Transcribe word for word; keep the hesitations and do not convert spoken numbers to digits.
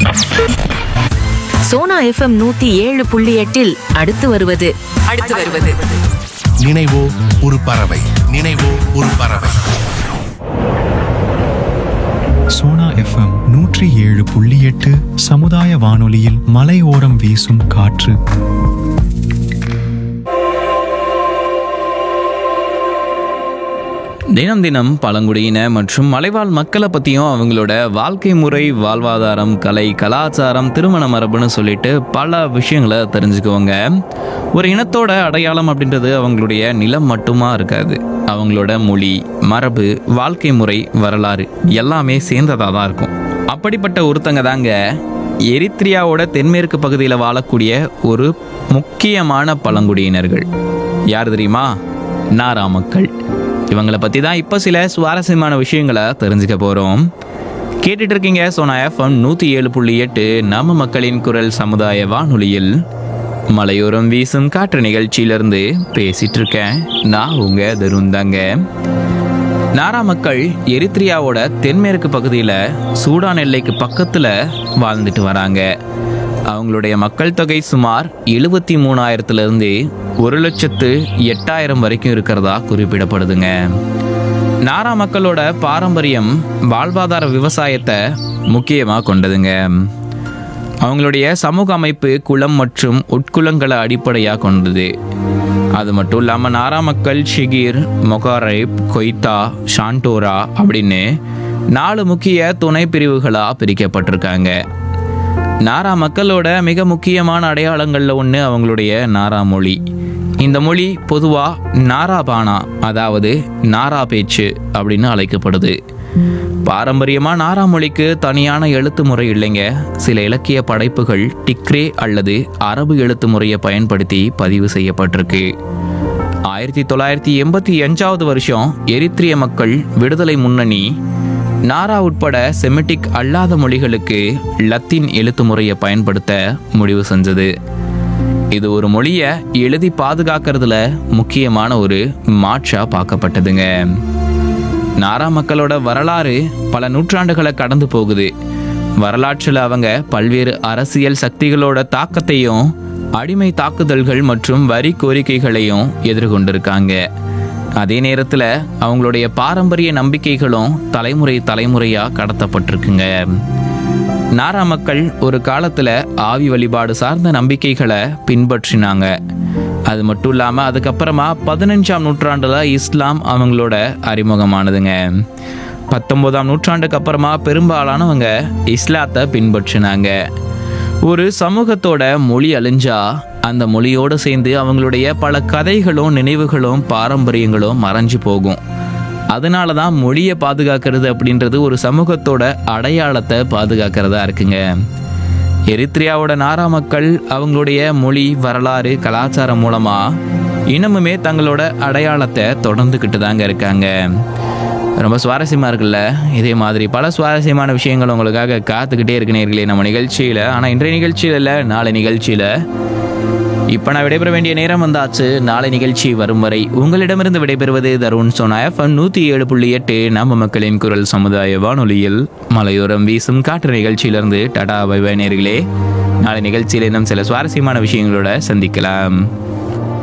Sona FM நூத்தி ஏழு புள்ளி எட்டில் அடுத்து வருவது அடுத்து வருவது நினைவோ ஒரு பறவை நினைவோ ஒரு பறவை. சோனா எஃப்எம் நூற்றி ஏழு புள்ளி எட்டு சமுதாய வானொலியில் மலையோரம் வீசும் காற்று. தினம் தினம் பழங்குடியின மற்றும் மலைவாழ் மக்களை பற்றியும் அவங்களோட வாழ்க்கை முறை, வாழ்வாதாரம், கலை, கலாச்சாரம், திருமண மரபுன்னு சொல்லிட்டு பல விஷயங்களை தெரிஞ்சுக்குவாங்க. ஒரு இனத்தோட அடையாளம் அப்படின்றது அவங்களுடைய நிலம் மட்டுமா இருக்காது. அவங்களோட மொழி, மரபு, வாழ்க்கை முறை, வரலாறு எல்லாமே சேர்ந்ததாக தான் இருக்கும். அப்படிப்பட்ட ஒருத்தங்க தாங்க எரித்ரியாவோட தென்மேற்கு பகுதியில் வாழக்கூடிய ஒரு முக்கியமான பழங்குடியினர்கள். யார் தெரியுமா? நாரா மக்கள். இவங்களை பற்றி தான் இப்போ சில சுவாரஸ்யமான விஷயங்களை தெரிஞ்சுக்க போகிறோம். கேட்டுட்டு இருக்கீங்க சோனா எஃப்எம் நூற்றி ஏழு புள்ளி எட்டு நம்ம மக்களின் குரல் சமுதாய வானொலியில் மலையோரம் வீசும் காற்று நிகழ்ச்சியிலிருந்து பேசிட்டு இருக்கேன். நான் உங்க தருந்தாங்க. நாரா மக்கள் எரித்ரியாவோட தென்மேற்கு பகுதியில் சூடான் எல்லைக்கு பக்கத்தில் வாழ்ந்துட்டு வராங்க. அவங்களுடைய மக்கள் தொகை சுமார் எழுபத்தி மூணாயிரத்துலேருந்து ஒரு லட்சத்து எட்டாயிரம் வரைக்கும் இருக்கிறதா குறிப்பிடப்படுதுங்க. நாரா மக்களோட பாரம்பரியம் வாழ்வாதார விவசாயத்தை முக்கியமாக கொண்டதுங்க. அவங்களுடைய சமூக அமைப்பு குலம் மற்றும் உட்குலங்களை அடிப்படையாக கொண்டது. அது மட்டும் இல்லாமல் நாரா மக்கள் ஷிகிர், மொகாரைப், கொய்தா, ஷாண்டோரா அப்படின்னு நாலு முக்கிய துணை பிரிவுகளாக பிரிக்கப்பட்டிருக்காங்க. நாரா மக்களோட மிக முக்கியமான அடையாளங்களில் ஒன்று அவங்களுடைய நாரா மொழி. இந்த மொழி பொதுவாக நாரா பானா, அதாவது நாரா பேச்சு அப்படின்னு அழைக்கப்படுது. பாரம்பரியமாக நாரா மொழிக்கு தனியான எழுத்து முறை இல்லைங்க. சில இலக்கிய படைப்புகள் டிக்ரே அல்லது அரபு எழுத்து முறையை பயன்படுத்தி பதிவு செய்யப்பட்டிருக்கு. ஆயிரத்தி தொள்ளாயிரத்தி எண்பத்தி அஞ்சாவது வருஷம் எரித்ரிய மக்கள் விடுதலை முன்னணி நாரா உட்பட செமிட்டிக் அல்லாத மொழிகளுக்கு லத்தீன் எழுத்து முறையை பயன்படுத்த முடிவு செஞ்சது. இது ஒரு மொழியை எழுதி பாதுகாக்கிறதுல முக்கியமான ஒரு மாற்றா பார்க்கப்பட்டதுங்க. நாரா மக்களோட வரலாறு பல நூற்றாண்டுகளை கடந்து போகுது. வரலாற்றில் அவங்க பல்வேறு அரசியல் சக்திகளோட தாக்கத்தையும் அடிமை தாக்குதல்கள் மற்றும் வரி கோரிக்கைகளையும் எதிர்கொண்டிருக்காங்க. அதே நேரத்தில் அவங்களுடைய பாரம்பரிய நம்பிக்கைகளும் தலைமுறை தலைமுறையாக கடத்தப்பட்டிருக்குங்க. நாரா மக்கள் ஒரு காலத்தில் ஆவி வழிபாடு சார்ந்த நம்பிக்கைகளை பின்பற்றினாங்க. அது மட்டும் இல்லாமல் அதுக்கப்புறமா பதினஞ்சாம் நூற்றாண்டில் இஸ்லாம் அவங்களோட அறிமுகமானதுங்க. பத்தொன்பதாம் நூற்றாண்டுக்கு அப்புறமா பெரும்பாலானவங்க இஸ்லாத்தை பின்பற்றினாங்க. ஒரு சமூகத்தோட மொழி அழிஞ்சா அந்த மொழியோடு சேர்ந்து அவங்களுடைய பல கதைகளும் நினைவுகளும் பாரம்பரியங்களும் மறைஞ்சு போகும். அதனால தான் மொழியை பாதுகாக்கிறது அப்படின்றது ஒரு சமூகத்தோட அடையாளத்தை பாதுகாக்கிறதா இருக்குங்க. எரித்ரியாவோட நாரா மக்கள் அவங்களுடைய மொழி, வரலாறு, கலாச்சாரம் மூலமாக இன்னமுமே தங்களோட அடையாளத்தை தொடர்ந்துக்கிட்டு தாங்க இருக்காங்க. ரொம்ப சுவாரஸ்யமாக இருக்குல்ல? இதே மாதிரி பல சுவாரஸ்யமான விஷயங்கள் உங்களுக்காக காத்துக்கிட்டே இருக்கு நேயர்களே நம்ம நிகழ்ச்சியில். ஆனால் இன்றைய நிகழ்ச்சியில் இல்லை, நாளை நிகழ்ச்சியில். இப்போ நான் விடைபெற வேண்டிய நேரம் வந்தாச்சு. நாளை நிகழ்ச்சி வரும் வரை உங்களிடமிருந்து விடைபெறுவது தருண். சோனா எஃப்எம் நூற்றி ஏழு புள்ளி எட்டு நம்ம மக்களின் குரல் சமுதாய வானொலியில் மலையோரம் வீசும் காற்று நிகழ்ச்சியிலிருந்து டாடா பை பை நேயர்களே. நாளை நிகழ்ச்சியில் இன்னும் சில சுவாரஸ்யமான விஷயங்களோட சந்திக்கலாம்.